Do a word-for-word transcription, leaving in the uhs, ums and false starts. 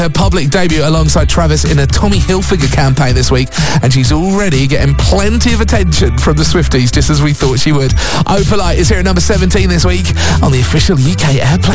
her public debut alongside Travis in a Tommy Hilfiger campaign this week, and she's already getting plenty of attention from the Swifties, just as we thought she would. Opalite is here at number seventeen this week on the official U K Airplay